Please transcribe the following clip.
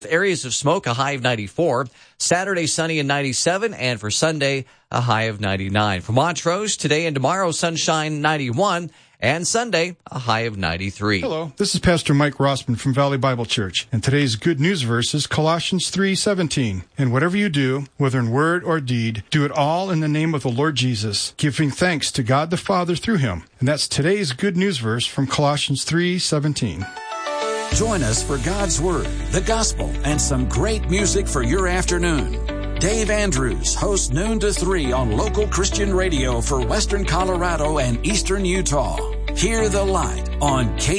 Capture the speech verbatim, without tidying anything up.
Areas of smoke, a high of ninety-four. Saturday, sunny and ninety-seven. And for Sunday, a high of ninety-nine. For Montrose, today and tomorrow, sunshine, ninety-one. And Sunday, a high of ninety-three. Hello, this is Pastor Mike Rossman from Valley Bible Church. And today's good news verse is Colossians three seventeen. And whatever you do, whether in word or deed, do it all in the name of the Lord Jesus, giving thanks to God the Father through him. And that's today's good news verse from Colossians three seventeen. Join us for God's Word, the Gospel, and some great music for your afternoon. Dave Andrews hosts noon to three on local Christian radio for Western Colorado and Eastern Utah. Hear the Light on K